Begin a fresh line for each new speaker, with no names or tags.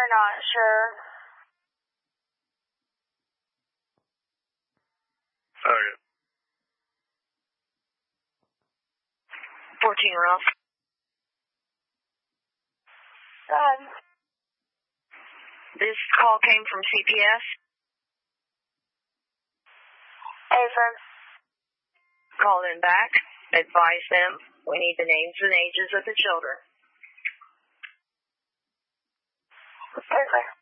not sure.
Okay.
14 Ralph.
Go ahead.
This call came from CPS.
Hey, friend.
Call them back. Advise them. We need the names and ages of the children.
Very clear.